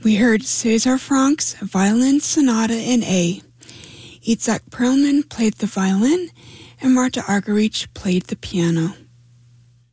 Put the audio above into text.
We heard César Franck's Violin Sonata in A. Itzhak Perlman played the violin, and Marta Argerich played the piano.